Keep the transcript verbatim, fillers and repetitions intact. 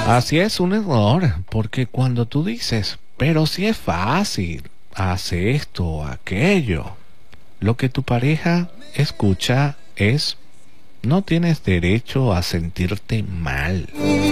Así es un error, porque cuando tú dices, pero si es fácil, hace esto o aquello, lo que tu pareja escucha es, no tienes derecho a sentirte mal.